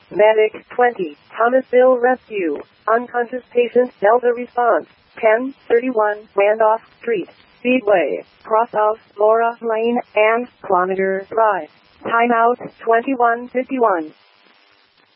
Medic 20, Thomasville Rescue. Unconscious patient Delta response. 1031 Randolph Street, Speedway, cross of Laura Lane and kilometer 5. Timeout 2151.